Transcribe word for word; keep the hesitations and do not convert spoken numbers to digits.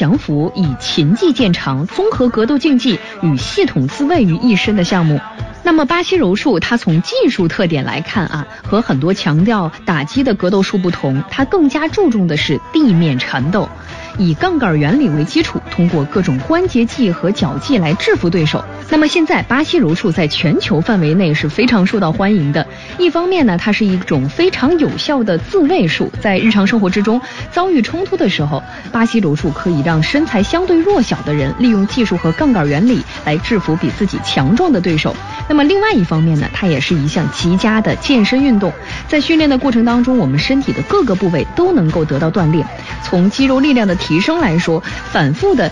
降服，以擒技见长，综合格斗竞技与系统自卫于一身的项目。那么巴西柔术它从技术特点来看啊，和很多强调打击的格斗术不同，它更加注重的是地面缠斗，以杠杆原理为基础，通过各种关节技和脚技来制服对手。那么现在巴西柔术在全球范围内是非常受到欢迎的。一方面呢，它是一种非常有效的自卫术，在日常生活之中遭遇冲突的时候，巴西柔术可以让身材相对弱小的人利用技术和杠杆原理来制服比自己强壮的对手。那么另外一方面呢，它也是一项极佳的健身运动，在训练的过程当中，我们身体的各个部位都能够得到锻炼。从肌肉力量的提升来说，反复的